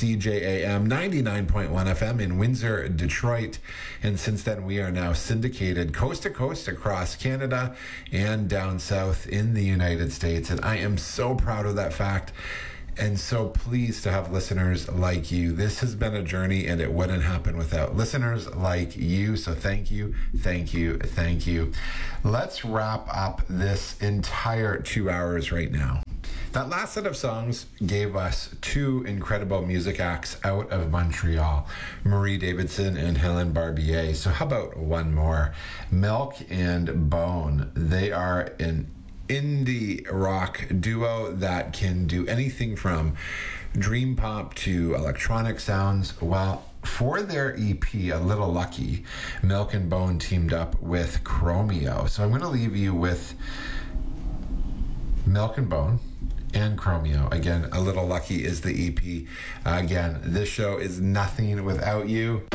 CJAM 99.1 FM in Windsor, Detroit. And since then, we are now syndicated coast to coast across Canada and down south in the United States. And I am so proud of that fact and so pleased to have listeners like you. This has been a journey, and it wouldn't happen without listeners like you. So thank you, thank you, thank you. Let's wrap up this entire 2 hours right now. That last set of songs gave us two incredible music acts out of Montreal, Marie Davidson and Helen Barbier. So how about one more? Milk and Bone. They are an indie rock duo that can do anything from dream pop to electronic sounds. Well, for their EP, A Little Lucky, Milk and Bone teamed up with Chromeo. So I'm going to leave you with Milk and Bone and Chromeo. Again, A Little Lucky is the EP. Again, this show is nothing without you.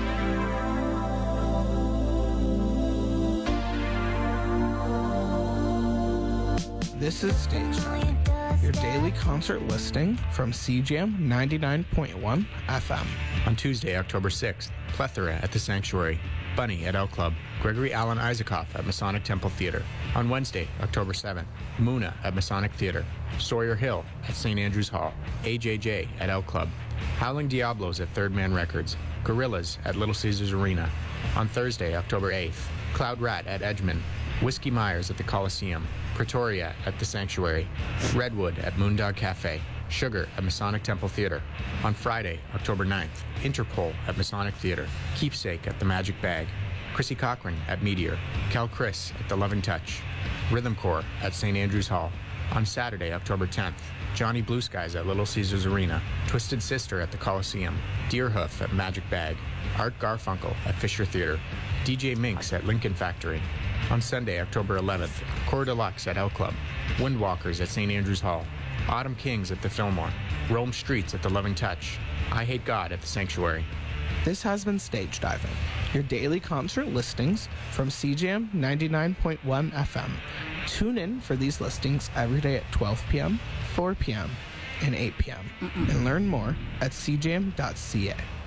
This is Stage Dive, your daily concert listing from CJAM 99.1 FM. On Tuesday, October 6th, Plethora at the Sanctuary, Bunny at L Club, Gregory Alan Isaacoff at Masonic Temple Theatre. On Wednesday, October 7th, Muna at Masonic Theatre, Sawyer Hill at St. Andrews Hall, AJJ at L Club, Howling Diablos at Third Man Records, Gorillas at Little Caesars Arena. On Thursday, October 8th, Cloud Rat at Edgeman, Whiskey Myers at the Coliseum, Pretoria at the Sanctuary, Redwood at Moondog Cafe, Sugar at Masonic Temple Theatre. On Friday, October 9th, Interpol at Masonic Theatre, Keepsake at the Magic Bag, Chrissy Cochran at Meteor, Cal Chris at the Loving Touch, Rhythm Corps at St. Andrews Hall. On Saturday, October 10th, Johnny Blue Skies at Little Caesars Arena, Twisted Sister at the Coliseum, Deerhoof at Magic Bag, Art Garfunkel at Fisher Theatre, DJ Minx at Lincoln Factory. On Sunday, October 11th, Core Deluxe at L Club, Windwalkers at St. Andrews Hall, Autumn Kings at the Fillmore, Rome Streets at the Loving Touch, I Hate God at the Sanctuary. This has been Stage Diving, your daily concert listings from CJAM 99.1 FM. Tune in for these listings every day at 12 p.m., 4 p.m., and 8 p.m. and learn more at cjam.ca.